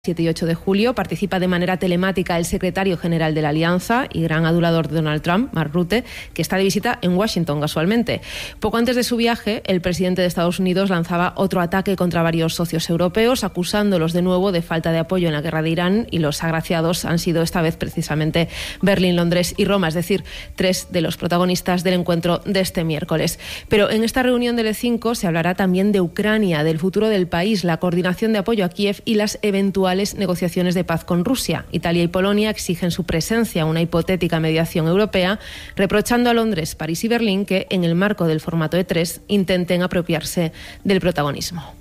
7 y 8 de julio. Participa de manera telemática el secretario general de la Alianza y gran adulador de Donald Trump, Mark Rutte, que está de visita en Washington casualmente. Poco antes de su viaje, el presidente de Estados Unidos lanzaba otro ataque contra varios socios europeos, acusándolos de nuevo de falta de apoyo en la guerra de Irán, y los agraciados han sido esta vez precisamente Berlín, Londres y Roma, es decir, 3 de los protagonistas del encuentro de este miércoles. Pero en esta reunión del E5 se hablará también de Ucrania, del futuro del país, la coordinación de apoyo a Kiev y las eventuales negociaciones de paz con Rusia. Italia y Polonia exigen su presencia en una hipotética mediación europea, reprochando a Londres, París y Berlín que, en el marco del formato E3, intenten apropiarse del protagonismo.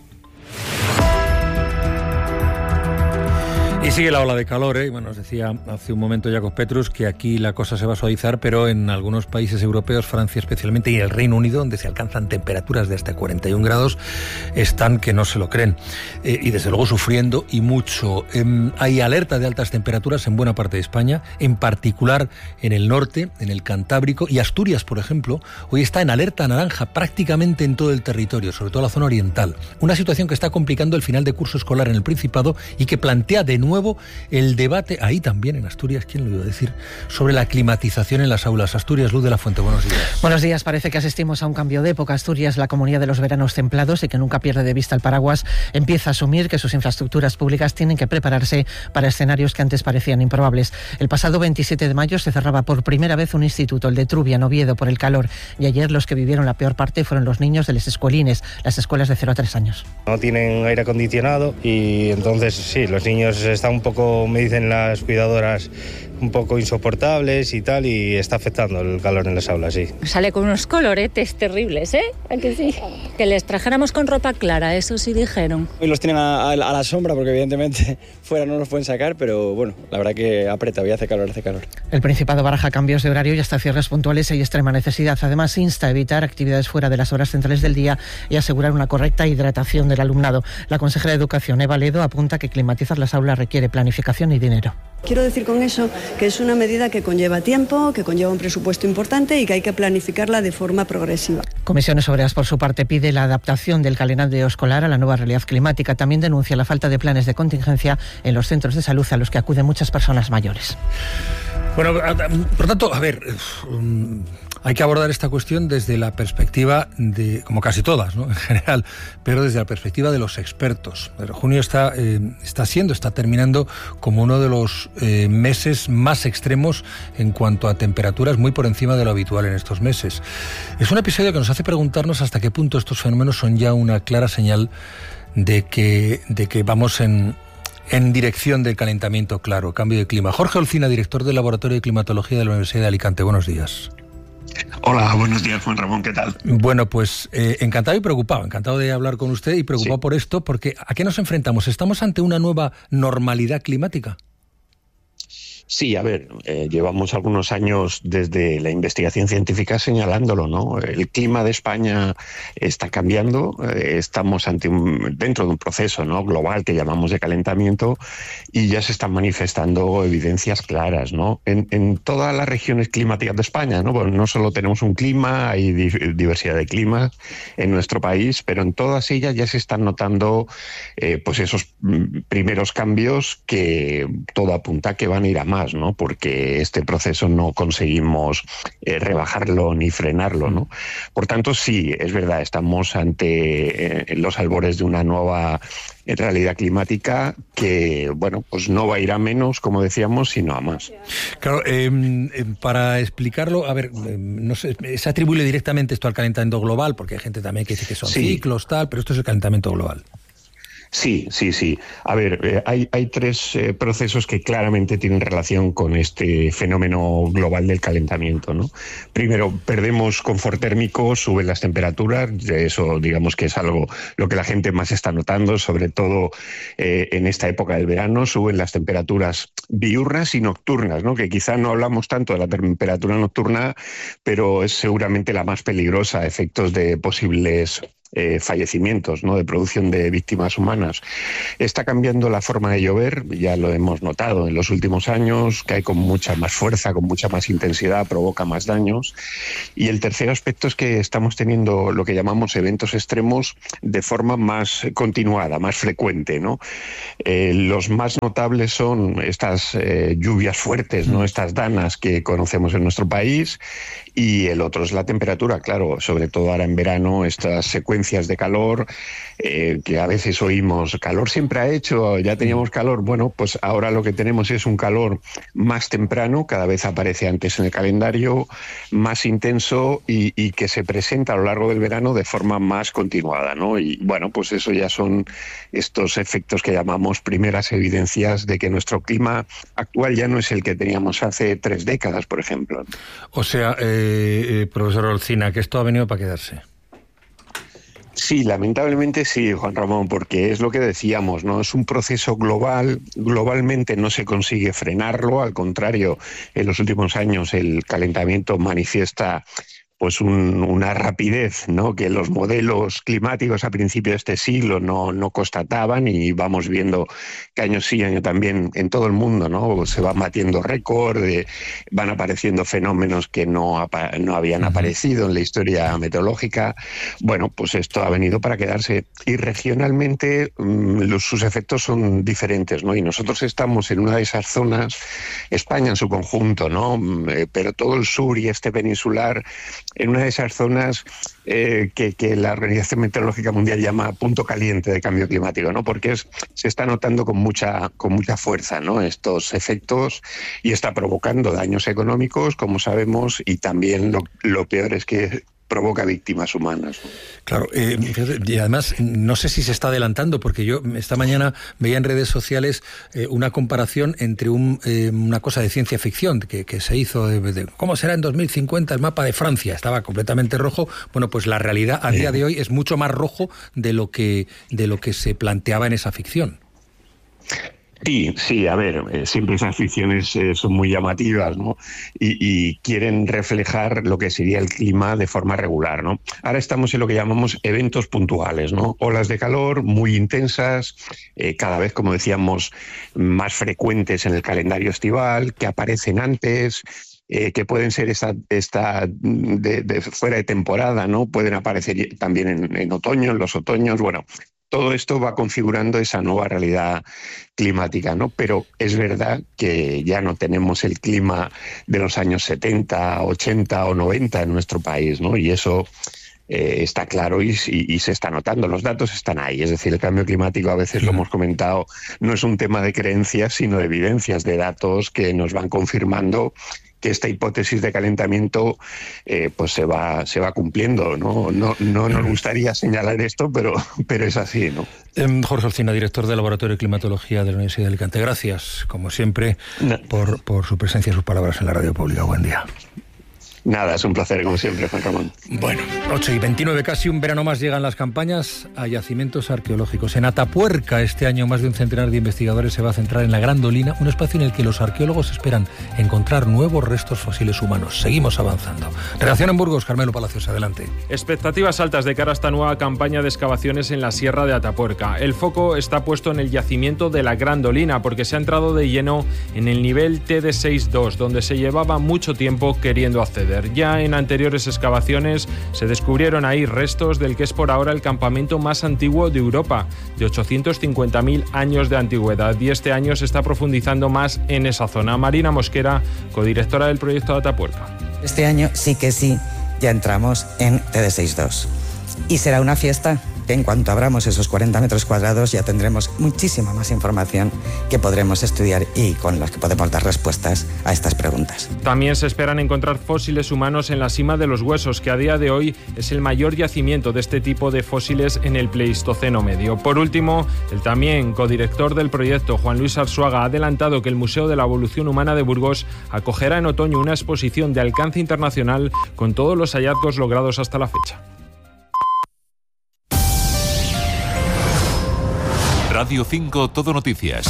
Y sigue la ola de calor, ¿eh? Bueno, nos decía hace un momento Jakub Petrus que aquí la cosa se va a suavizar, pero en algunos países europeos, Francia especialmente, y el Reino Unido, donde se alcanzan temperaturas de hasta 41 grados, están que no se lo creen. Y desde luego sufriendo y mucho. Hay alerta de altas temperaturas en buena parte de España, en particular en el norte, en el Cantábrico, y Asturias, por ejemplo, hoy está en alerta naranja prácticamente en todo el territorio, sobre todo la zona oriental. Una situación que está complicando el final de curso escolar en el Principado y que plantea de nuevo el debate, ahí también en Asturias, ¿quién lo iba a decir?, sobre la climatización en las aulas. Asturias, Luz de la Fuente, buenos días. Buenos días, parece que asistimos a un cambio de época. Asturias, la comunidad de los veranos templados y que nunca pierde de vista el paraguas, empieza a asumir que sus infraestructuras públicas tienen que prepararse para escenarios que antes parecían improbables. El pasado 27 de mayo se cerraba por primera vez un instituto, el de Trubia, en Oviedo, por el calor, y ayer los que vivieron la peor parte fueron los niños de las escuelines, las escuelas de 0 a 3 años. No tienen aire acondicionado y entonces sí, los niños están un poco, me dicen las cuidadoras, un poco insoportables y tal, y está afectando el calor en las aulas, sí. Sale con unos coloretes terribles, ¿eh? ¿A que sí? Que les trajéramos con ropa clara, eso sí dijeron. Hoy los tienen a la sombra porque evidentemente fuera no los pueden sacar, pero bueno, la verdad que aprieta, hoy hace calor. El Principado baraja cambios de horario y hasta cierres puntuales y extrema necesidad. Además, insta a evitar actividades fuera de las horas centrales del día y asegurar una correcta hidratación del alumnado. La consejera de Educación, Eva Ledo, apunta que climatizar las aulas requiere planificación y dinero. Quiero decir con eso que es una medida que conlleva tiempo, que conlleva un presupuesto importante y que hay que planificarla de forma progresiva. Comisiones Obreras, por su parte, pide la adaptación del calendario escolar a la nueva realidad climática. También denuncia la falta de planes de contingencia en los centros de salud a los que acuden muchas personas mayores. Bueno, por tanto, a ver, hay que abordar esta cuestión desde la perspectiva de, como casi todas, ¿no?, en general, pero desde la perspectiva de los expertos. Junio está terminando como uno de los meses más extremos en cuanto a temperaturas, muy por encima de lo habitual en estos meses. Es un episodio que nos hace preguntarnos hasta qué punto estos fenómenos son ya una clara señal de que vamos en dirección del calentamiento claro, cambio de clima. Jorge Olcina, director del Laboratorio de Climatología de la Universidad de Alicante. Buenos días. Hola, buenos días, Juan Ramón, ¿qué tal? Bueno, pues encantado y preocupado. Encantado de hablar con usted y preocupado por esto, porque ¿a qué nos enfrentamos? ¿Estamos ante una nueva normalidad climática? Sí, a ver, llevamos algunos años desde la investigación científica señalándolo, ¿no? El clima de España está cambiando, estamos dentro de un proceso, ¿no?, global que llamamos de calentamiento, y ya se están manifestando evidencias claras, ¿no? En todas las regiones climáticas de España, ¿no? Bueno, no solo tenemos un clima, hay diversidad de climas en nuestro país, pero en todas ellas ya se están notando pues esos primeros cambios que todo apunta que van a ir a más, ¿no? Porque este proceso no conseguimos rebajarlo ni frenarlo, ¿no? Por tanto, sí, es verdad, estamos ante los albores de una nueva realidad climática que, bueno, pues no va a ir a menos, como decíamos, sino a más. Claro, para explicarlo, a ver, no sé, se atribuye directamente esto al calentamiento global, porque hay gente también que dice que son ciclos, tal, pero esto es el calentamiento global. Sí. A ver, hay 3 procesos que claramente tienen relación con este fenómeno global del calentamiento, ¿no? Primero, perdemos confort térmico, suben las temperaturas, eso digamos que es algo lo que la gente más está notando, sobre todo en esta época del verano, suben las temperaturas diurnas y nocturnas, ¿no? Que quizá no hablamos tanto de la temperatura nocturna, pero es seguramente la más peligrosa a efectos de posibles fallecimientos, ¿no?, de producción de víctimas humanas. Está cambiando la forma de llover, ya lo hemos notado en los últimos años, cae con mucha más fuerza, con mucha más intensidad, provoca más daños. Y el tercer aspecto es que estamos teniendo lo que llamamos eventos extremos de forma más continuada, más frecuente, ¿no? Los más notables son estas lluvias fuertes, ¿no?, estas danas que conocemos en nuestro país, y el otro es la temperatura, claro, sobre todo ahora en verano, estas secuencias de calor que a veces oímos, calor siempre ha hecho, ya teníamos calor. Bueno, pues ahora lo que tenemos es un calor más temprano, cada vez aparece antes en el calendario, más intenso y que se presenta a lo largo del verano de forma más continuada, ¿no? Y bueno, pues eso ya son estos efectos que llamamos primeras evidencias de que nuestro clima actual ya no es el que teníamos hace 3 décadas, por ejemplo. O sea, profesor Olcina, que esto ha venido para quedarse. Sí, lamentablemente sí, Juan Ramón, porque es lo que decíamos, ¿no? Es un proceso global, globalmente no se consigue frenarlo, al contrario, en los últimos años el calentamiento manifiesta pues una rapidez, ¿no?, que los modelos climáticos a principios de este siglo no constataban, y vamos viendo que año sí, año también en todo el mundo, ¿no?, se van batiendo récord, van apareciendo fenómenos que no habían aparecido en la historia meteorológica. Bueno, pues esto ha venido para quedarse, y regionalmente sus efectos son diferentes, ¿no? Y nosotros estamos en una de esas zonas, España en su conjunto, ¿no?, pero todo el sur y este peninsular, en una de esas zonas que la Organización Meteorológica Mundial llama punto caliente de cambio climático, ¿no? Porque se está notando con mucha fuerza, ¿no?, estos efectos, y está provocando daños económicos, como sabemos, y también lo peor es que provoca víctimas humanas, ¿no? Claro, y además no sé si se está adelantando, porque yo esta mañana veía en redes sociales una comparación entre una cosa de ciencia ficción que se hizo de cómo será en 2050 el mapa de Francia. Estaba completamente rojo. Bueno, pues la realidad a día de hoy es mucho más rojo de lo que se planteaba en esa ficción. Sí, a ver, siempre esas ficciones son muy llamativas, ¿no? Y quieren reflejar lo que sería el clima de forma regular, ¿no? Ahora estamos en lo que llamamos eventos puntuales, ¿no? Olas de calor muy intensas, cada vez, como decíamos, más frecuentes en el calendario estival, que aparecen antes, que pueden ser de fuera de temporada, ¿no? Pueden aparecer también en otoño, en los otoños, bueno. Todo esto va configurando esa nueva realidad climática, ¿no? Pero es verdad que ya no tenemos el clima de los años 70, 80 o 90 en nuestro país, ¿no? Y eso está claro y se está notando. Los datos están ahí. Es decir, el cambio climático, a veces lo hemos comentado, no es un tema de creencias, sino de evidencias, de datos que nos van confirmando que esta hipótesis de calentamiento pues se va cumpliendo, ¿no? No nos gustaría señalar esto, pero es así, ¿no? Jorge Olcina, director del Laboratorio de Climatología de la Universidad de Alicante. Gracias, como siempre, por su presencia y sus palabras en la radio pública. Buen día. Nada, es un placer, como siempre, Juan Ramón. Bueno, 8:29, casi un verano más llegan las campañas a yacimientos arqueológicos. En Atapuerca, este año, más de un centenar de investigadores se va a centrar en la Grandolina, un espacio en el que los arqueólogos esperan encontrar nuevos restos fósiles humanos. Seguimos avanzando. Redacción en Burgos, Carmelo Palacios, adelante. Expectativas altas de cara a esta nueva campaña de excavaciones en la Sierra de Atapuerca. El foco está puesto en el yacimiento de la Grandolina, porque se ha entrado de lleno en el nivel TD62, donde se llevaba mucho tiempo queriendo acceder. Ya en anteriores excavaciones se descubrieron ahí restos del que es por ahora el campamento más antiguo de Europa, de 850.000 años de antigüedad, y este año se está profundizando más en esa zona. Marina Mosquera, codirectora del proyecto de Atapuerca. Este año sí que sí, ya entramos en TD62. Y será una fiesta que en cuanto abramos esos 40 metros cuadrados ya tendremos muchísima más información que podremos estudiar y con las que podemos dar respuestas a estas preguntas. También se esperan encontrar fósiles humanos en la Sima de los Huesos, que a día de hoy es el mayor yacimiento de este tipo de fósiles en el Pleistoceno medio. Por último, el también codirector del proyecto, Juan Luis Arzuaga, ha adelantado que el Museo de la Evolución Humana de Burgos acogerá en otoño una exposición de alcance internacional con todos los hallazgos logrados hasta la fecha. Radio 5 Todo Noticias.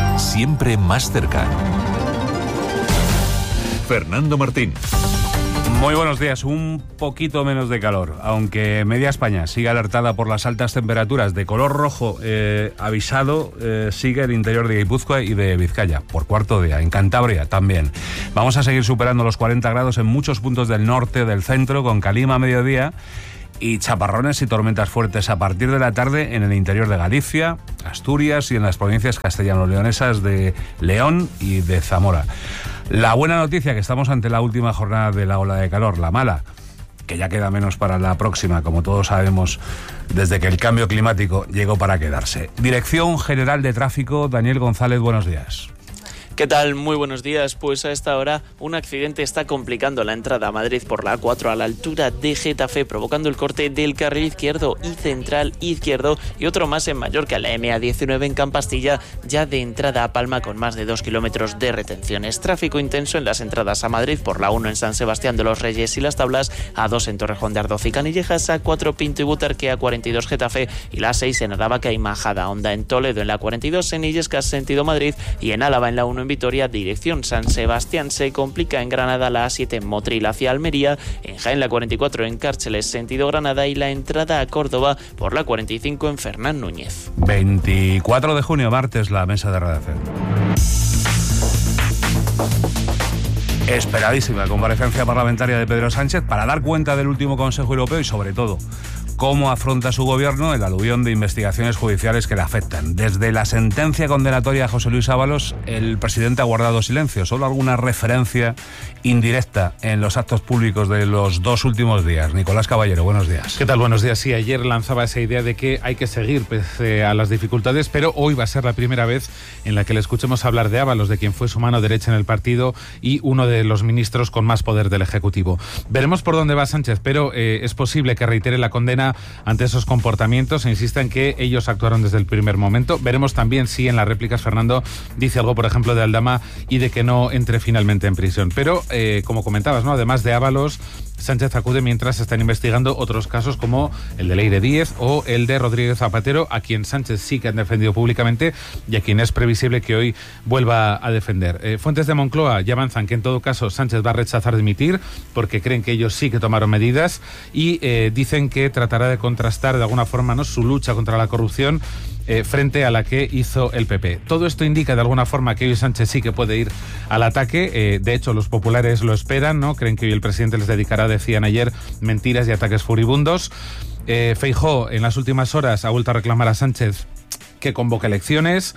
Siempre más cerca. Fernando Martín. Muy buenos días. Un poquito menos de calor, aunque media España sigue alertada por las altas temperaturas. De color rojo avisado sigue el interior de Guipúzcoa y de Vizcaya, por cuarto día. En Cantabria también. Vamos a seguir superando los 40 grados en muchos puntos del norte, del centro, con calima a mediodía y chaparrones y tormentas fuertes a partir de la tarde en el interior de Galicia, Asturias y en las provincias castellano-leonesas de León y de Zamora. La buena noticia, que estamos ante la última jornada de la ola de calor. La mala, que ya queda menos para la próxima, como todos sabemos, desde que el cambio climático llegó para quedarse. Dirección General de Tráfico, Daniel González, buenos días. ¿Qué tal? Muy buenos días. Pues a esta hora un accidente está complicando la entrada a Madrid por la A4 a la altura de Getafe, provocando el corte del carril izquierdo y central izquierdo, y otro más en Mallorca, la MA19 en Campastilla, ya de entrada a Palma con más de 2 kilómetros de retenciones. Tráfico intenso en las entradas a Madrid por la 1 en San Sebastián de los Reyes y Las Tablas, A2 en Torrejón de Ardoz y Canillejas, A4 Pinto y Butarque, A42 Getafe y la 6 en Aravaca y Majada Honda, en Toledo en la 42, en Illescas sentido Madrid, y en Álava en la 1 en Vitoria, dirección San Sebastián. Se complica en Granada la A7 en Motril hacia Almería, en Jaén la 44 en Cárceles sentido Granada y la entrada a Córdoba por la 45 en Fernán Núñez. 24 de junio, martes, la mesa de redacción. Esperadísima comparecencia parlamentaria de Pedro Sánchez para dar cuenta del último Consejo Europeo y, sobre todo, cómo afronta su gobierno el aluvión de investigaciones judiciales que le afectan. Desde la sentencia condenatoria a José Luis Ábalos, el presidente ha guardado silencio, solo alguna referencia indirecta en los actos públicos de los 2 últimos días. Nicolás Caballero, buenos días. ¿Qué tal? Buenos días. Sí, ayer lanzaba esa idea de que hay que seguir pese a las dificultades, pero hoy va a ser la primera vez en la que le escuchemos hablar de Ábalos, de quien fue su mano derecha en el partido y uno de los ministros con más poder del Ejecutivo. Veremos por dónde va Sánchez, pero es posible que reitere la condena ante esos comportamientos e insista en que ellos actuaron desde el primer momento. Veremos también si en las réplicas Fernando dice algo, por ejemplo, de Aldama y de que no entre finalmente en prisión. Pero, como comentabas, ¿no?, además de Ábalos, Sánchez acude mientras están investigando otros casos como el de Leire Díez o el de Rodríguez Zapatero, a quien Sánchez sí que han defendido públicamente y a quien es previsible que hoy vuelva a defender. Fuentes de Moncloa ya avanzan que en todo caso Sánchez va a rechazar dimitir porque creen que ellos sí que tomaron medidas y dicen que tratará de contrastar de alguna forma, ¿no?, su lucha contra la corrupción frente a la que hizo el PP. Todo esto indica de alguna forma que hoy Sánchez sí que puede ir al ataque. De hecho, los populares lo esperan, ¿no? Creen que hoy el presidente les dedicará, decían ayer, mentiras y ataques furibundos. Feijóo en las últimas horas ha vuelto a reclamar a Sánchez que convoque elecciones.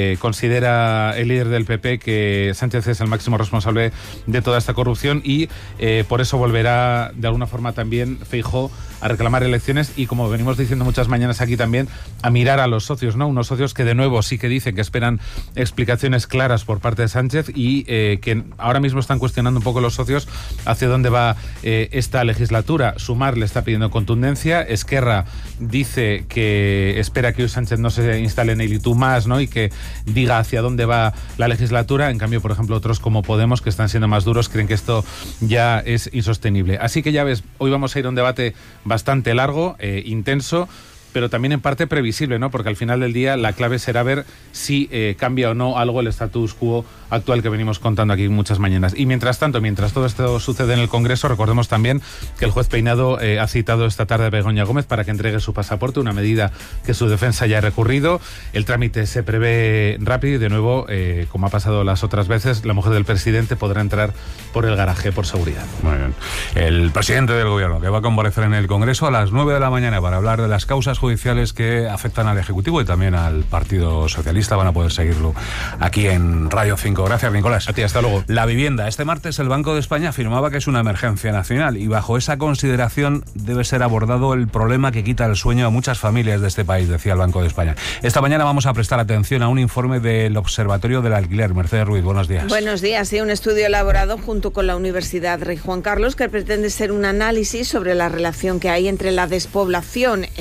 Considera el líder del PP que Sánchez es el máximo responsable de toda esta corrupción y por eso volverá de alguna forma también Feijóo a reclamar elecciones y, como venimos diciendo muchas mañanas aquí también, a mirar a los socios, ¿no? Unos socios que de nuevo sí que dicen que esperan explicaciones claras por parte de Sánchez y que ahora mismo están cuestionando un poco los socios hacia dónde va esta legislatura. Sumar le está pidiendo contundencia. Esquerra dice que espera que hoy Sánchez no se instale en el y tú más, ¿no?, y que diga hacia dónde va la legislatura. En cambio, por ejemplo, otros como Podemos, que están siendo más duros, creen que esto ya es insostenible. Así que ya ves, hoy vamos a ir a un debate bastante largo, intenso, pero también en parte previsible, ¿no? Porque al final del día la clave será ver si cambia o no algo el status quo actual que venimos contando aquí muchas mañanas. Y mientras tanto, mientras todo esto sucede en el Congreso, recordemos también que el juez Peinado ha citado esta tarde a Begoña Gómez para que entregue su pasaporte, una medida que su defensa ya ha recurrido. El trámite se prevé rápido y, de nuevo, como ha pasado las otras veces, la mujer del presidente podrá entrar por el garaje por seguridad. Muy bien. El presidente del Gobierno, que va a comparecer en el Congreso a las 9 de la mañana para hablar de las causas judiciales que afectan al Ejecutivo y también al Partido Socialista. Van a poder seguirlo aquí en Radio 5. Gracias, Nicolás. A ti, hasta luego. La vivienda. Este martes el Banco de España afirmaba que es una emergencia nacional y bajo esa consideración debe ser abordado el problema que quita el sueño a muchas familias de este país, decía el Banco de España. Esta mañana vamos a prestar atención a un informe del Observatorio del Alquiler. Mercedes Ruiz, buenos días. Buenos días. Sí, un estudio elaborado junto con la Universidad Rey Juan Carlos que pretende ser un análisis sobre la relación que hay entre la despoblación en algunos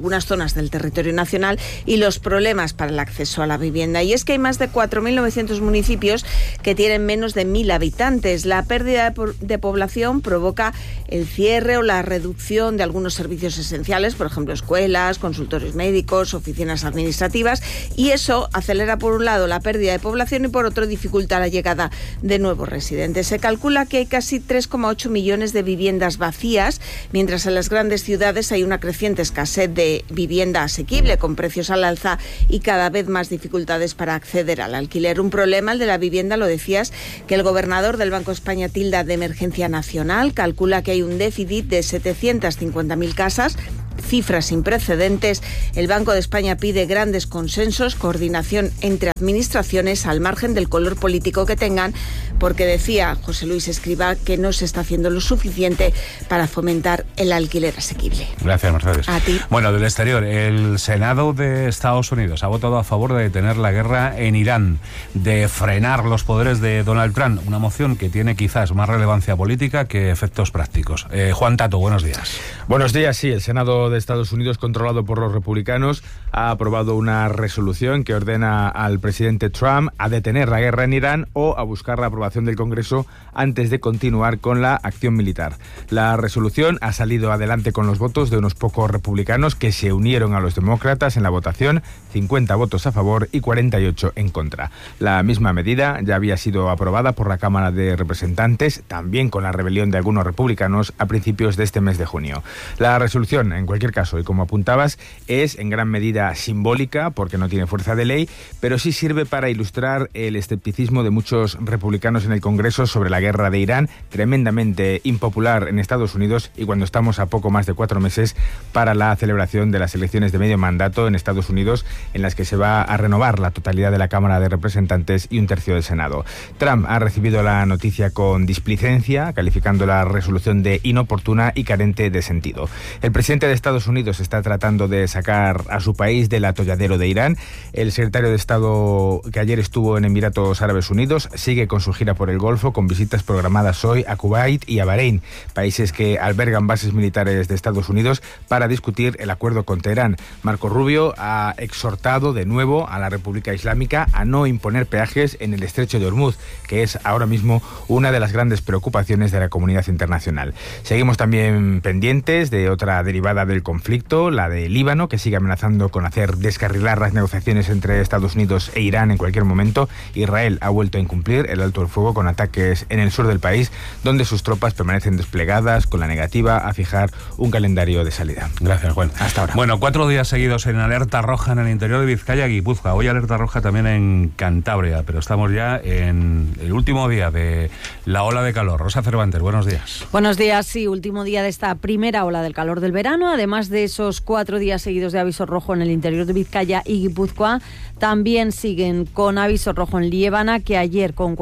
algunas zonas del territorio nacional y los problemas para el acceso a la vivienda. Y es que hay más de 4.900 municipios que tienen menos de 1.000 habitantes. La pérdida de población provoca el cierre o la reducción de algunos servicios esenciales, por ejemplo, escuelas, consultorios médicos, oficinas administrativas, y eso acelera por un lado la pérdida de población y por otro dificulta la llegada de nuevos residentes. Se calcula que hay casi 3,8 millones de viviendas vacías, mientras en las grandes ciudades hay una creciente escasez de vivienda asequible con precios al alza y cada vez más dificultades para acceder al alquiler. Un problema, el de la vivienda, lo decías, que el gobernador del Banco de España tilda de emergencia nacional. Calcula que hay un déficit de 750.000 casas, cifras sin precedentes. El Banco de España pide grandes consensos, coordinación entre administraciones al margen del color político que tengan, porque decía José Luis Escrivá que no se está haciendo lo suficiente para fomentar el alquiler asequible. Gracias, Mercedes. A ti. Bueno, del exterior, el Senado de Estados Unidos ha votado a favor de detener la guerra en Irán, de frenar los poderes de Donald Trump, una moción que tiene quizás más relevancia política que efectos prácticos. Juan Tato, buenos días. Buenos días, sí, el Senado de Estados Unidos, controlado por los republicanos, ha aprobado una resolución que ordena al presidente Trump a detener la guerra en Irán o a buscar la aprobación del Congreso antes de continuar con la acción militar. La resolución ha salido adelante con los votos de unos pocos republicanos que se unieron a los demócratas en la votación, 50 votos a favor y 48 en contra. La misma medida ya había sido aprobada por la Cámara de Representantes, también con la rebelión de algunos republicanos a principios de este mes de junio. La resolución, en cualquier caso, y como apuntabas, es en gran medida simbólica porque no tiene fuerza de ley, pero sí sirve para ilustrar el escepticismo de muchos republicanos en el Congreso sobre la guerra de Irán, tremendamente impopular en Estados Unidos, y cuando estamos a poco más de 4 meses para la celebración de las elecciones de medio mandato en Estados Unidos, en las que se va a renovar la totalidad de la Cámara de Representantes y un tercio del Senado. Trump ha recibido la noticia con displicencia, calificando la resolución de inoportuna y carente de sentido. El presidente de Estados Unidos está tratando de sacar a su país del atolladero de Irán. El secretario de Estado, que ayer estuvo en Emiratos Árabes Unidos, sigue con su gira por el Golfo, con visitas programadas hoy a Kuwait y a Bahrein, países que albergan bases militares de Estados Unidos, para discutir el acuerdo con Teherán. Marco Rubio ha exhortado de nuevo a la República Islámica a no imponer peajes en el estrecho de Hormuz, que es ahora mismo una de las grandes preocupaciones de la comunidad internacional. Seguimos también pendientes de otra derivada del conflicto, la de Líbano, que sigue amenazando con hacer descarrilar las negociaciones entre Estados Unidos e Irán en cualquier momento. Israel ha vuelto a incumplir el alto el fuego con ataques en el sur del país, donde sus tropas permanecen desplegadas, con la negativa a fijar un calendario de salida. Gracias, Juan. Hasta ahora. Bueno, 4 días seguidos en alerta roja en el interior de Vizcaya y Guipúzcoa. Hoy alerta roja también en Cantabria, pero estamos ya en el último día de la ola de calor. Rosa Cervantes, buenos días. Buenos días, sí, último día de esta primera ola del calor del verano. Además de esos 4 días seguidos de aviso rojo en el interior de Vizcaya y Guipúzcoa, también siguen con aviso rojo en Liébana, que ayer con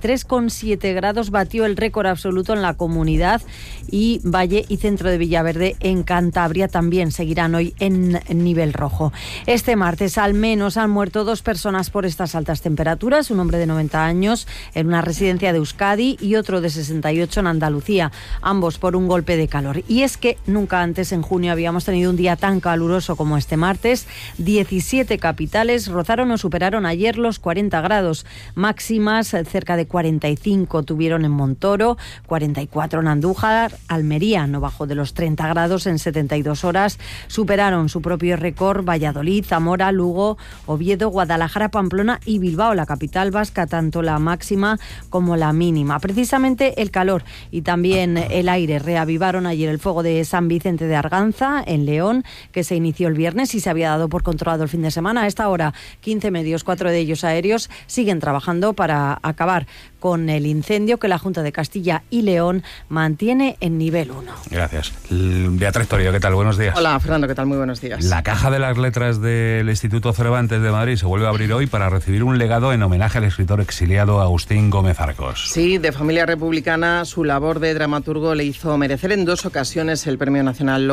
43,7 grados batió el récord absoluto en la comunidad, y Valle y centro de Villaverde en Cantabria también seguirán hoy en nivel rojo. Este martes al menos han muerto 2 personas por estas altas temperaturas, un hombre de 90 años en una residencia de Euskadi y otro de 68 en Andalucía, ambos por un golpe de calor. Y es que nunca antes en junio habíamos tenido un día tan caluroso como este martes. 17 capitales rozaron o superaron ayer los 40 grados, máximas cerca de 45 tuvieron en Montoro, 44 en Andújar, Almería no bajó de los 30 grados en 72 horas, superaron su propio récord Valladolid, Zamora, Lugo, Oviedo, Guadalajara, Pamplona y Bilbao, la capital vasca, tanto la máxima como la mínima. Precisamente el calor y también el aire reavivaron ayer el fuego de San Vicente de Arganza, en León, que se inició el viernes y se había dado por controlado el fin de semana. A esta hora, 15 medios, 4 de ellos aéreos, siguen trabajando para acabar con el incendio que la Junta de Castilla y León mantiene en nivel 1. Gracias. Beatriz Torillo, ¿qué tal? Buenos días. Hola, Fernando, ¿qué tal? Muy buenos días. La Caja de las Letras del Instituto Cervantes de Madrid se vuelve a abrir hoy para recibir un legado en homenaje al escritor exiliado Agustín Gómez Arcos. Sí, de familia republicana, su labor de dramaturgo le hizo merecer en 2 ocasiones el Premio Nacional Lope de Vega.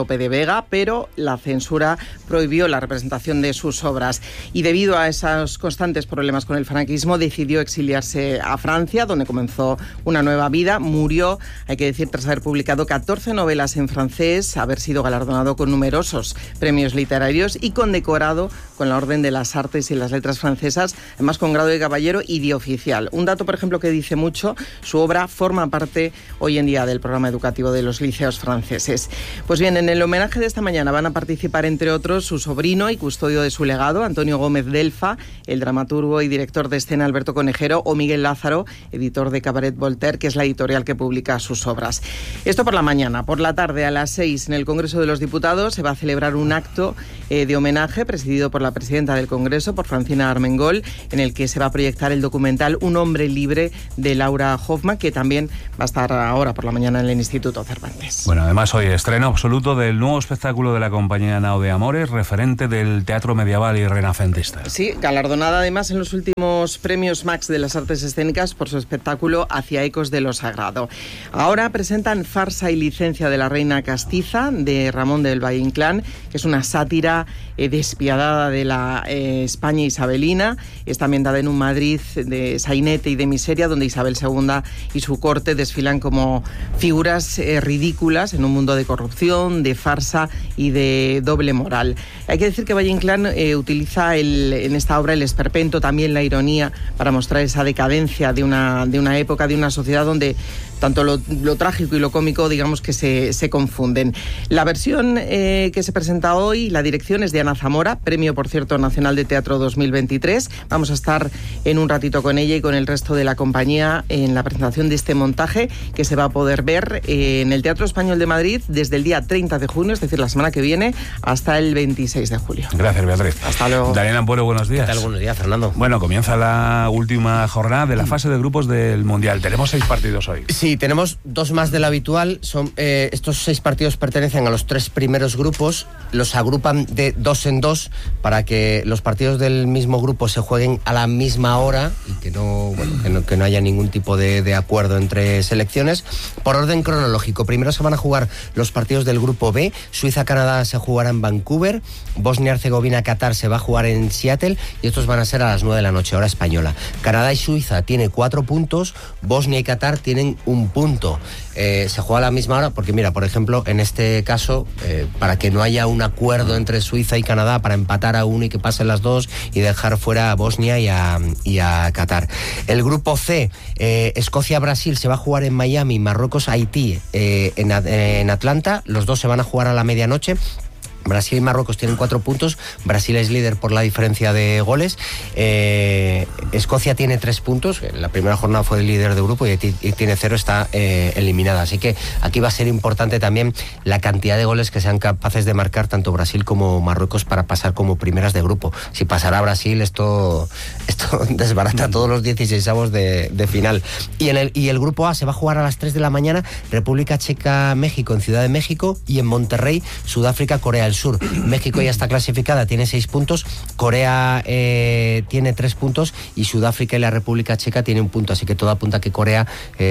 Vega, pero la censura prohibió la representación de sus obras. Y debido a esos constantes problemas con el franquismo, decidió exiliarse a Francia, donde comenzó una nueva vida. Murió, hay que decir, tras haber publicado 14 novelas en francés, haber sido galardonado con numerosos premios literarios y condecorado con la Orden de las Artes y las Letras francesas, además con grado de caballero y de oficial. Un dato, por ejemplo, que dice mucho: su obra forma parte hoy en día del programa educativo de los liceos franceses. Pues bien, en el homenaje de esta mañana van a participar, entre otros, su sobrino y custodio de su legado, Antonio Gómez Delfa, el dramaturgo y director de escena Alberto Conejero, o Miguel Lázaro, editor de Cabaret Voltaire, que es la editorial que publica sus obras. Esto por la mañana. Por la tarde, a las 6, en el Congreso de los Diputados, se va a celebrar un acto de homenaje presidido por la presidenta del Congreso, por Francina Armengol, en el que se va a proyectar el documental Un hombre libre, de Laura Hoffman, que también va a estar ahora por la mañana en el Instituto Cervantes. Bueno, además hoy estreno absoluto del nuevo espectáculo de la compañía Nao de Amores, referente del teatro medieval y renacentista. Sí, galardonada además en los últimos premios Max de las Artes Escénicas por su espectáculo Hacia ecos de lo sagrado. Ahora presentan Farsa y licencia de la reina castiza, de Ramón del Valle Inclán, que es una sátira despiadada de la España isabelina. Está ambientada en un Madrid de sainete y de miseria, donde Isabel II y su corte desfilan como figuras ridículas en un mundo de corrupción, de farsa y de doble moral. Hay que decir que Valle Inclán utiliza en esta obra el esperpento, también la ironía, para mostrar esa decadencia de una época, de una sociedad donde tanto lo trágico y lo cómico, digamos que se confunden. La versión que se presenta hoy, la dirección es de Ana Zamora, premio, por cierto, Nacional de Teatro 2023. Vamos a estar en un ratito con ella y con el resto de la compañía en la presentación de este montaje, que se va a poder ver en el Teatro Español de Madrid desde el día 30 de junio, es decir, la semana que viene, hasta el 26 de julio. Gracias, Beatriz. Hasta luego. Daniel Ampuero, buenos días. ¿Qué tal? Buenos días, Fernando. Bueno, comienza la última jornada de la fase de grupos del Mundial. Tenemos 6 partidos hoy. Sí, tenemos 2 más de lo habitual. Estos 6 partidos pertenecen a los 3 primeros grupos. Los agrupan de 2 en 2 para que los partidos del mismo grupo se jueguen a la misma hora y que no haya ningún tipo de acuerdo entre selecciones. Por orden cronológico, primero se van a jugar los partidos del grupo B. Suiza-Canadá se jugará en Vancouver. Bosnia-Herzegovina-Qatar se va a jugar en Seattle, y estos van a ser a las 9 de la noche, hora española. Canadá y Suiza tienen 4 puntos, Bosnia y Qatar tienen 1 punto. Se juega a la misma hora porque, mira, por ejemplo, en este caso, para que no haya un acuerdo entre Suiza y Canadá para empatar a uno y que pasen las dos y dejar fuera a Bosnia y a Qatar. El grupo C, Escocia-Brasil se va a jugar en Miami, Marruecos-Haití en Atlanta. Los dos se van a jugar a la medianoche. Brasil y Marruecos tienen 4 puntos. Brasil es líder por la diferencia de goles. Escocia tiene 3 puntos. La primera jornada fue el líder de grupo y tiene 0, está eliminada. Así que aquí va a ser importante también la cantidad de goles que sean capaces de marcar tanto Brasil como Marruecos para pasar como primeras de grupo. Si pasará Brasil, esto desbarata todos los 16avos de final. Y el grupo A se va a jugar a las 3 de la mañana. República Checa-México en Ciudad de México, y en Monterrey, Sudáfrica-Corea del Sur. México ya está clasificada, tiene 6 puntos, Corea tiene 3 puntos y Sudáfrica y la República Checa tienen 1 punto, así que todo apunta a que Corea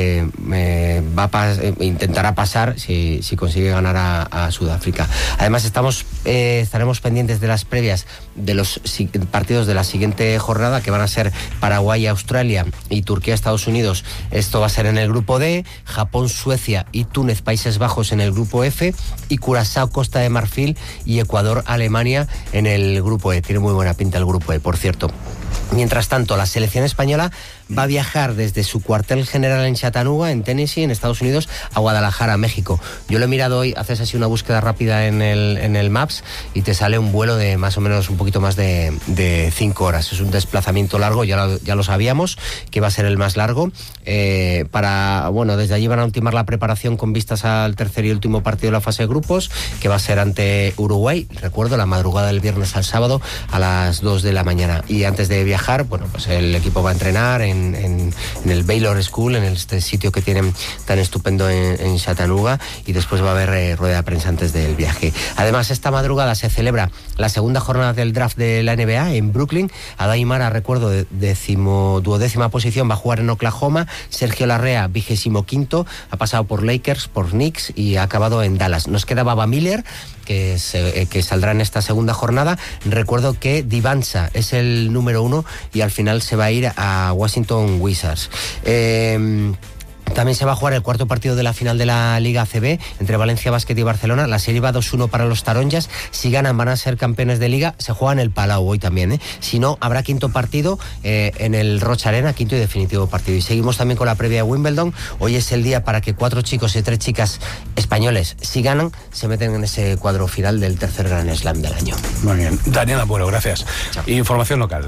intentará pasar si consigue ganar a Sudáfrica. Además estaremos pendientes de las previas de los partidos de la siguiente jornada, que van a ser Paraguay-Australia y Turquía-Estados Unidos. Esto va a ser en el grupo D, Japón-Suecia y Túnez-Países Bajos en el grupo F, y Curazao-Costa de Marfil y Ecuador-Alemania en el grupo E. Tiene muy buena pinta el grupo E, por cierto. Mientras tanto, la selección española va a viajar desde su cuartel general en Chattanooga, en Tennessee, en Estados Unidos, a Guadalajara, México. Yo lo he mirado hoy, haces así una búsqueda rápida en el Maps y te sale un vuelo de más o menos un poquito más de 5 horas. Es un desplazamiento largo, ya lo sabíamos, que va a ser el más largo. Desde allí van a ultimar la preparación con vistas al tercer y último partido de la fase de grupos, que va a ser ante Uruguay, recuerdo, la madrugada del viernes al sábado a las 2 de la mañana. Y antes de viajar, pues el equipo va a entrenar en el Baylor School, en este sitio que tienen tan estupendo en Chattanooga, y después va a haber rueda de prensa antes del viaje. Además, esta madrugada se celebra la segunda jornada del draft de la NBA en Brooklyn. Adai Mara, recuerdo, duodécima posición, va a jugar en Oklahoma. Sergio Larrea, 25º, ha pasado por Lakers, por Knicks y ha acabado en Dallas. Nos queda Baba Miller, que saldrá en esta segunda jornada. Recuerdo que Divansa es el número 1 y al final se va a ir a Washington Wizards. También se va a jugar el cuarto partido de la final de la Liga ACB entre Valencia Basket y Barcelona. La serie va 2-1 para los taronjas. Si ganan van a ser campeones de Liga. Se juega en el Palau hoy también, ¿eh? Si no, habrá quinto partido en el Rocha Arena, quinto y definitivo partido. Y seguimos también con la previa de Wimbledon. Hoy es el día para que 4 chicos y 3 chicas españoles, si ganan, se meten en ese cuadro final del tercer Grand Slam del año. Muy bien. Daniel Abuelo, gracias. Chao. Información local.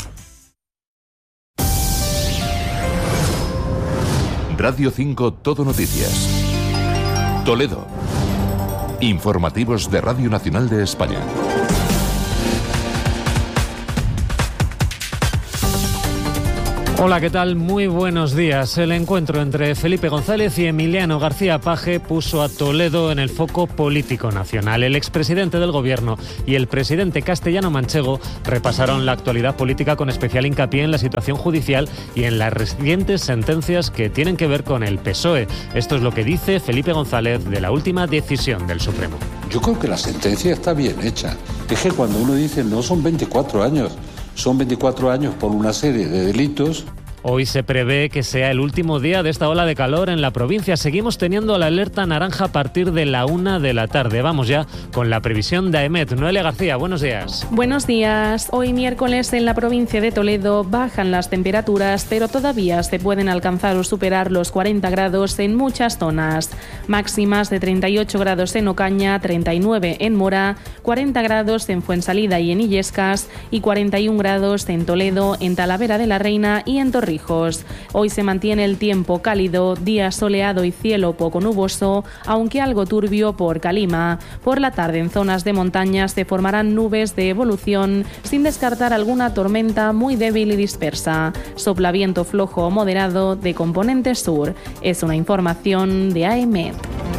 Radio 5 Todo Noticias. Toledo. Informativos de Radio Nacional de España. Hola, ¿qué tal? Muy buenos días. El encuentro entre Felipe González y Emiliano García Paje puso a Toledo en el foco político nacional. El expresidente del Gobierno y el presidente castellano-manchego repasaron la actualidad política con especial hincapié en la situación judicial y en las recientes sentencias que tienen que ver con el PSOE. Esto es lo que dice Felipe González de la última decisión del Supremo. Yo creo que la sentencia está bien hecha. Es que cuando uno dice no son 24 años, son 24 años por una serie de delitos. Hoy se prevé que sea el último día de esta ola de calor en la provincia. Seguimos teniendo la alerta naranja a partir de la 1 de la tarde. Vamos ya con la previsión de AEMET. Noelia García, buenos días. Buenos días. Hoy miércoles en la provincia de Toledo bajan las temperaturas, pero todavía se pueden alcanzar o superar los 40 grados en muchas zonas. Máximas de 38 grados en Ocaña, 39 en Mora, 40 grados en Fuensalida y en Illescas y 41 grados en Toledo, en Talavera de la Reina y en Torrijos. Hoy se mantiene el tiempo cálido, día soleado y cielo poco nuboso, aunque algo turbio por Calima. Por la tarde en zonas de montaña se formarán nubes de evolución, sin descartar alguna tormenta muy débil y dispersa. Sopla viento flojo o moderado de componente sur. Es una información de AEMET.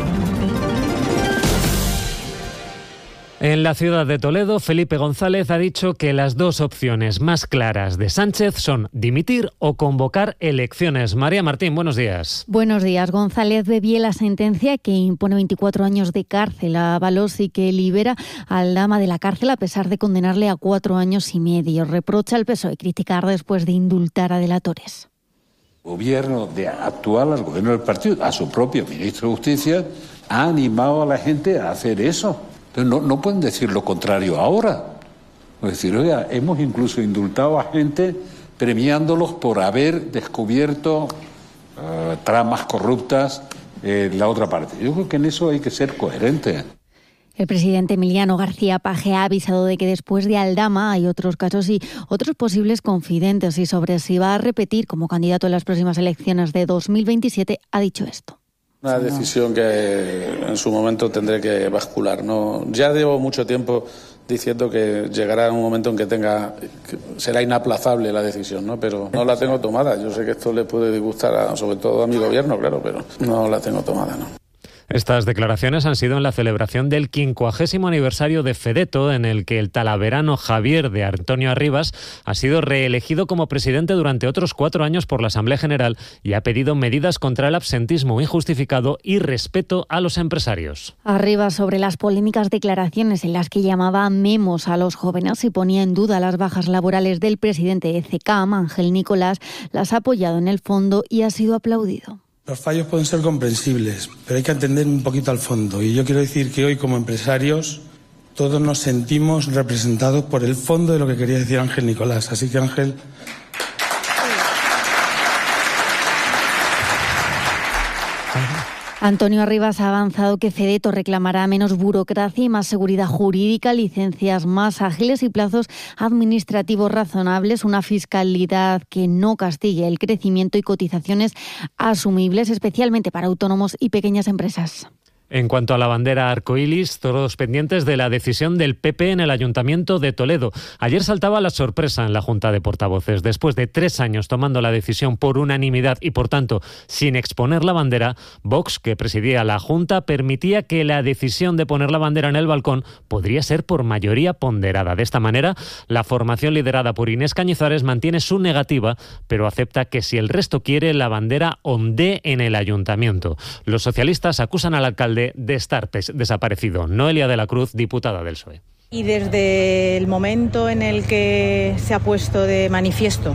En la ciudad de Toledo, Felipe González ha dicho que las dos opciones más claras de Sánchez son dimitir o convocar elecciones. María Martín, buenos días. Buenos días. González ve bien la sentencia que impone 24 años de cárcel a Ábalos y que libera al Aldama de la cárcel a pesar de condenarle a 4 años y medio. Reprocha al PSOE criticar después de indultar a delatores. El gobierno actual, al gobierno del partido, a su propio ministro de Justicia, ha animado a la gente a hacer eso. No pueden decir lo contrario ahora. Es decir, oiga, hemos incluso indultado a gente premiándolos por haber descubierto tramas corruptas en la otra parte. Yo creo que en eso hay que ser coherente. El presidente Emiliano García Paje ha avisado de que después de Aldama hay otros casos y otros posibles confidentes, y sobre si va a repetir como candidato en las próximas elecciones de 2027 ha dicho esto. Una decisión que en su momento tendré que bascular, ¿no? Ya llevo mucho tiempo diciendo que llegará un momento en que será inaplazable la decisión, ¿no? Pero no la tengo tomada. Yo sé que esto le puede disgustar sobre todo a mi gobierno, claro, pero no la tengo tomada, ¿no? Estas declaraciones han sido en la celebración del 50º aniversario de Fedeto, en el que el talaverano Javier de Antonio Arribas ha sido reelegido como presidente durante otros 4 años por la Asamblea General y ha pedido medidas contra el absentismo injustificado y respeto a los empresarios. Arribas, sobre las polémicas declaraciones en las que llamaba memos a los jóvenes y ponía en duda las bajas laborales del presidente de CECAM, Ángel Nicolás, las ha apoyado en el fondo y ha sido aplaudido. Los fallos pueden ser comprensibles, pero hay que atender un poquito al fondo. Y yo quiero decir que hoy, como empresarios, todos nos sentimos representados por el fondo de lo que quería decir Ángel Nicolás. Así que, Ángel... Antonio Arribas ha avanzado que Fedeto reclamará menos burocracia y más seguridad jurídica, licencias más ágiles y plazos administrativos razonables, una fiscalidad que no castigue el crecimiento y cotizaciones asumibles, especialmente para autónomos y pequeñas empresas. En cuanto a la bandera arcoíris, todos pendientes de la decisión del PP en el Ayuntamiento de Toledo. Ayer saltaba la sorpresa en la Junta de Portavoces. Después de 3 años tomando la decisión por unanimidad y, por tanto, sin exponer la bandera, Vox, que presidía la Junta, permitía que la decisión de poner la bandera en el balcón podría ser por mayoría ponderada. De esta manera, la formación liderada por Inés Cañizares mantiene su negativa, pero acepta que si el resto quiere, la bandera ondee en el Ayuntamiento. Los socialistas acusan al alcalde alcalde de estar desaparecido. Noelia de la Cruz, diputada del PSOE. Y desde el momento en el que se ha puesto de manifiesto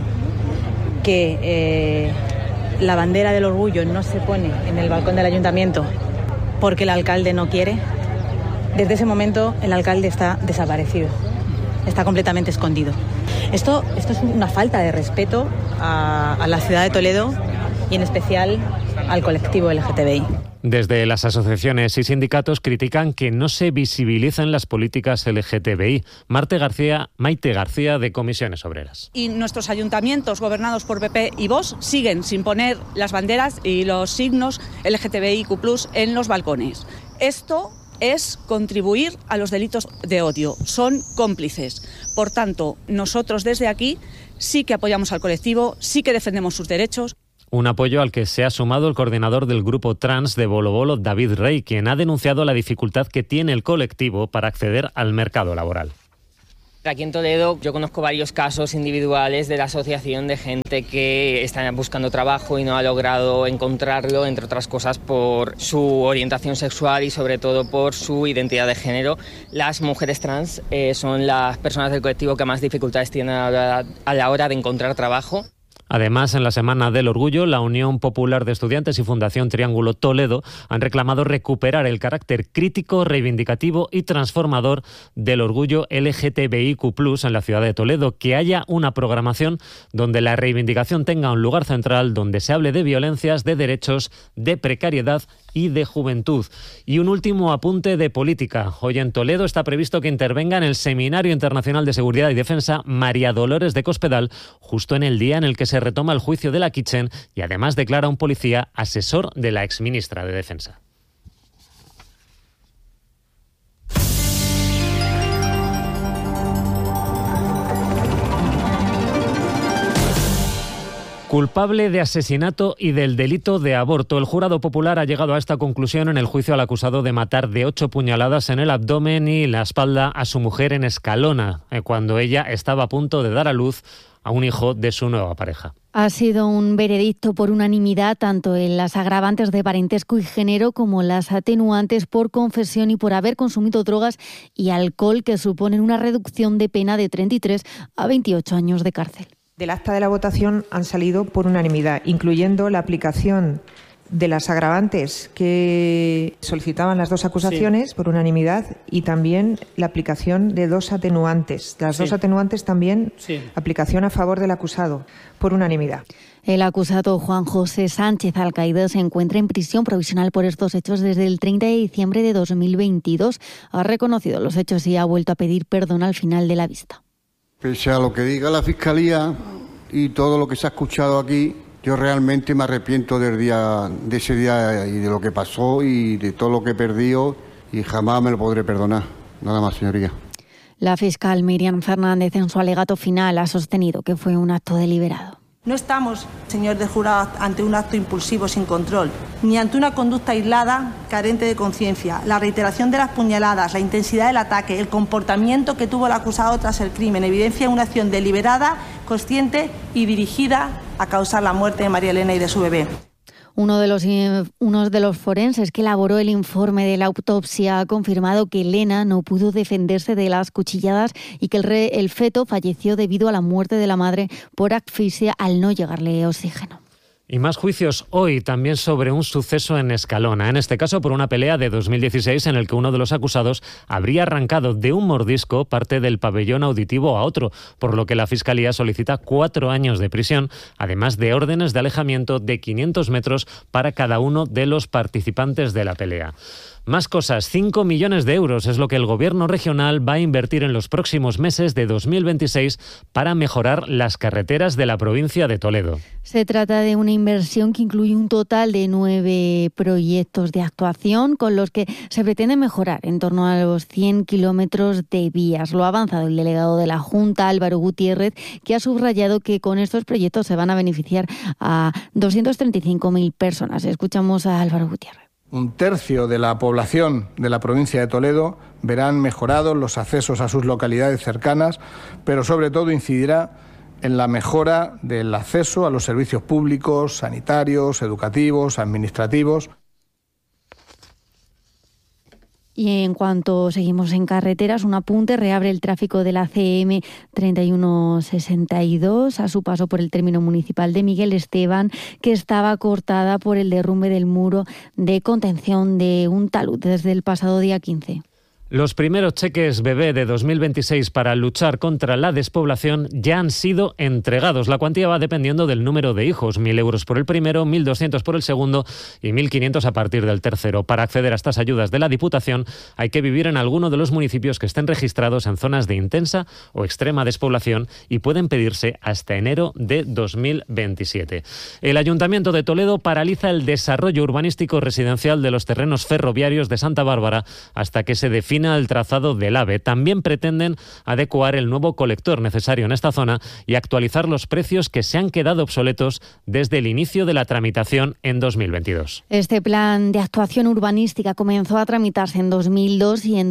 que la bandera del orgullo no se pone en el balcón del ayuntamiento porque el alcalde no quiere, desde ese momento el alcalde está desaparecido, está completamente escondido. Esto es una falta de respeto a la ciudad de Toledo y en especial al colectivo LGTBI. Desde las asociaciones y sindicatos critican que no se visibilicen las políticas LGTBI. Maite García de Comisiones Obreras. Y nuestros ayuntamientos gobernados por PP y Vox siguen sin poner las banderas y los signos LGTBIQ+ en los balcones. Esto es contribuir a los delitos de odio. Son cómplices. Por tanto, nosotros desde aquí sí que apoyamos al colectivo, sí que defendemos sus derechos. Un apoyo al que se ha sumado el coordinador del grupo trans de Bolo Bolo, David Rey, quien ha denunciado la dificultad que tiene el colectivo para acceder al mercado laboral. Aquí en Toledo yo conozco varios casos individuales de la asociación de gente que está buscando trabajo y no ha logrado encontrarlo, entre otras cosas por su orientación sexual y sobre todo por su identidad de género. Las mujeres trans son las personas del colectivo que más dificultades tienen a la hora de encontrar trabajo. Además, en la Semana del Orgullo, la Unión Popular de Estudiantes y Fundación Triángulo Toledo han reclamado recuperar el carácter crítico, reivindicativo y transformador del orgullo LGTBIQ+ en la ciudad de Toledo, que haya una programación donde la reivindicación tenga un lugar central, donde se hable de violencias, de derechos, de precariedad y de juventud. Y un último apunte de política. Hoy en Toledo está previsto que intervenga en el Seminario Internacional de Seguridad y Defensa María Dolores de Cospedal, justo en el día en el que se retoma el juicio de la Kitchen, y además declara un policía asesor de la exministra de Defensa. Culpable de asesinato y del delito de aborto. El jurado popular ha llegado a esta conclusión en el juicio al acusado de matar de 8 puñaladas en el abdomen y la espalda a su mujer en Escalona, cuando ella estaba a punto de dar a luz a un hijo de su nueva pareja. Ha sido un veredicto por unanimidad tanto en las agravantes de parentesco y género como las atenuantes por confesión y por haber consumido drogas y alcohol, que suponen una reducción de pena de 33 a 28 años de cárcel. Del acta de la votación han salido por unanimidad, incluyendo la aplicación de las agravantes que solicitaban las dos acusaciones por unanimidad y también la aplicación de 2 atenuantes. Las 2 atenuantes también aplicación a favor del acusado por unanimidad. El acusado Juan José Sánchez Alcaide se encuentra en prisión provisional por estos hechos desde el 30 de diciembre de 2022. Ha reconocido los hechos y ha vuelto a pedir perdón al final de la vista. Pese a lo que diga la Fiscalía y todo lo que se ha escuchado aquí, yo realmente me arrepiento de ese día y de lo que pasó y de todo lo que he perdido y jamás me lo podré perdonar. Nada más, señoría. La fiscal Miriam Fernández en su alegato final ha sostenido que fue un acto deliberado. No estamos, señor del jurado, ante un acto impulsivo sin control, ni ante una conducta aislada carente de conciencia. La reiteración de las puñaladas, la intensidad del ataque, el comportamiento que tuvo el acusado tras el crimen evidencia una acción deliberada, consciente y dirigida a causar la muerte de María Elena y de su bebé. Uno de los forenses que elaboró el informe de la autopsia ha confirmado que Elena no pudo defenderse de las cuchilladas y que el feto falleció debido a la muerte de la madre por asfixia al no llegarle oxígeno. Y más juicios hoy también sobre un suceso en Escalona, en este caso por una pelea de 2016 en el que uno de los acusados habría arrancado de un mordisco parte del pabellón auditivo a otro, por lo que la Fiscalía solicita 4 años de prisión, además de órdenes de alejamiento de 500 metros para cada uno de los participantes de la pelea. Más cosas, 5 millones de euros es lo que el gobierno regional va a invertir en los próximos meses de 2026 para mejorar las carreteras de la provincia de Toledo. Se trata de una inversión que incluye un total de 9 proyectos de actuación con los que se pretende mejorar en torno a los 100 kilómetros de vías. Lo ha avanzado el delegado de la Junta, Álvaro Gutiérrez, que ha subrayado que con estos proyectos se van a beneficiar a 235.000 personas. Escuchamos a Álvaro Gutiérrez. 1/3 de la población de la provincia de Toledo verán mejorados los accesos a sus localidades cercanas, pero sobre todo incidirá en la mejora del acceso a los servicios públicos, sanitarios, educativos, administrativos. Y en cuanto seguimos en carreteras, un apunte, reabre el tráfico de la CM 3162 a su paso por el término municipal de Miguel Esteban, que estaba cortada por el derrumbe del muro de contención de un talud desde el pasado día 15. Los primeros cheques bebé de 2026 para luchar contra la despoblación ya han sido entregados. La cuantía va dependiendo del número de hijos. 1.000 euros por el primero, 1.200 por el segundo y 1.500 a partir del tercero. Para acceder a estas ayudas de la Diputación hay que vivir en alguno de los municipios que estén registrados en zonas de intensa o extrema despoblación y pueden pedirse hasta enero de 2027. El Ayuntamiento de Toledo paraliza el desarrollo urbanístico residencial de los terrenos ferroviarios de Santa Bárbara hasta que se defina el trazado del AVE. También pretenden adecuar el nuevo colector necesario en esta zona y actualizar los precios que se han quedado obsoletos desde el inicio de la tramitación en 2022. Este plan de actuación urbanística comenzó a tramitarse en 2002 y en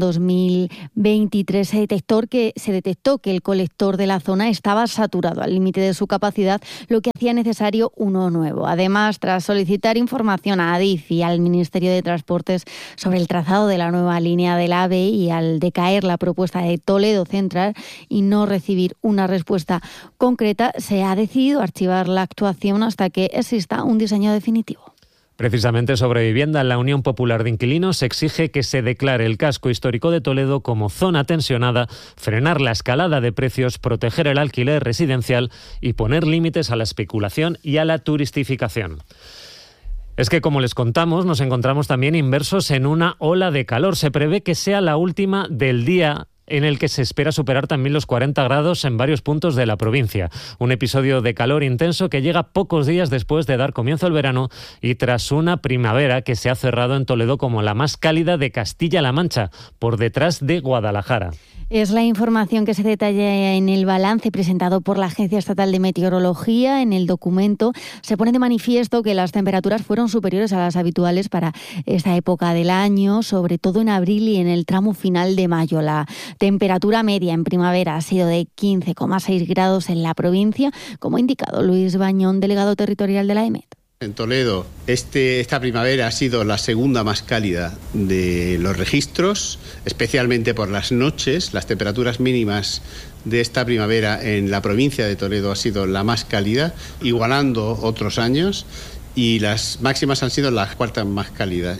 2023 se detectó que el colector de la zona estaba saturado al límite de su capacidad, lo que hacía necesario uno nuevo. Además, tras solicitar información a Adif y al Ministerio de Transportes sobre el trazado de la nueva línea del AVE y al decaer la propuesta de Toledo Central y no recibir una respuesta concreta, se ha decidido archivar la actuación hasta que exista un diseño definitivo. Precisamente sobre vivienda, la Unión Popular de Inquilinos exige que se declare el casco histórico de Toledo como zona tensionada, frenar la escalada de precios, proteger el alquiler residencial y poner límites a la especulación y a la turistificación. Es que, como les contamos, nos encontramos también inmersos en una ola de calor. Se prevé que sea la última del día en el que se espera superar también los 40 grados en varios puntos de la provincia. Un episodio de calor intenso que llega pocos días después de dar comienzo al verano y tras una primavera que se ha cerrado en Toledo como la más cálida de Castilla-La Mancha, por detrás de Guadalajara. Es la información que se detalla en el balance presentado por la Agencia Estatal de Meteorología. En el documento se pone de manifiesto que las temperaturas fueron superiores a las habituales para esta época del año, sobre todo en abril y en el tramo final de mayo. La temperatura media en primavera ha sido de 15,6 grados en la provincia, como ha indicado Luis Bañón, delegado territorial de la EMET. En Toledo, esta primavera ha sido la segunda más cálida de los registros, especialmente por las noches. Las temperaturas mínimas de esta primavera en la provincia de Toledo ha sido la más cálida, igualando otros años, y las máximas han sido las cuartas más cálidas.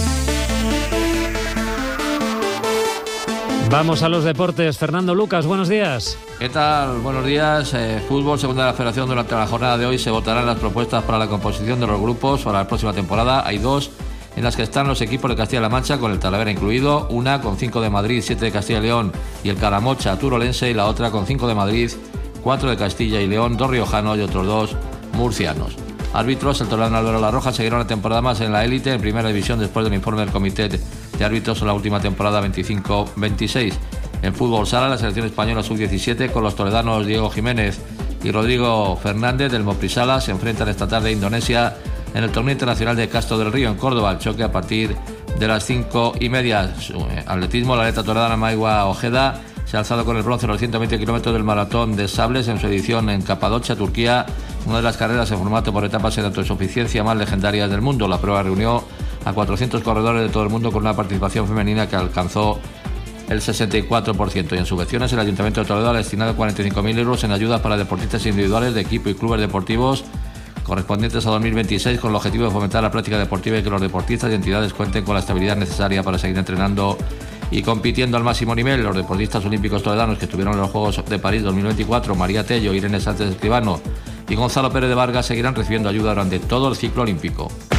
Vamos a los deportes. Fernando Lucas, buenos días. ¿Qué tal? Buenos días. Fútbol, segunda de la Federación. Durante la jornada de hoy se votarán las propuestas para la composición de los grupos para la próxima temporada. Hay dos en las que están los equipos de Castilla-La Mancha, con el Talavera incluido, una con 5 de Madrid, 7 de Castilla y León y el Caramocha turolense, y la otra con 5 de Madrid, 4 de Castilla y León, 2 riojanos y otros 2 murcianos. Árbitros, el toledano Álvaro La Roja seguirá una temporada más en la élite, en primera división, después del informe del comité de árbitros en la última temporada 25-26. En fútbol sala, la selección española sub-17 con los toledanos Diego Jiménez y Rodrigo Fernández del Moprisala se enfrentan esta tarde a Indonesia en el torneo internacional de Castro del Río en Córdoba. El choque a partir de las 5:30. Atletismo, la atleta toledana Maigua Ojeda se ha alzado con el bronce en los 120 kilómetros del maratón de sables en su edición en Capadocia, Turquía, una de las carreras en formato por etapas en autosuficiencia más legendarias del mundo. La prueba reunió a 400 corredores de todo el mundo con una participación femenina que alcanzó el 64%. Y en subvenciones, el Ayuntamiento de Toledo ha destinado 45.000 euros en ayudas para deportistas individuales de equipo y clubes deportivos correspondientes a 2026, con el objetivo de fomentar la práctica deportiva y que los deportistas y entidades cuenten con la estabilidad necesaria para seguir entrenando y compitiendo al máximo nivel. Los deportistas olímpicos toledanos que estuvieron en los Juegos de París 2024, María Tello, Irene Sánchez Escribano y Gonzalo Pérez de Vargas, seguirán recibiendo ayuda durante todo el ciclo olímpico.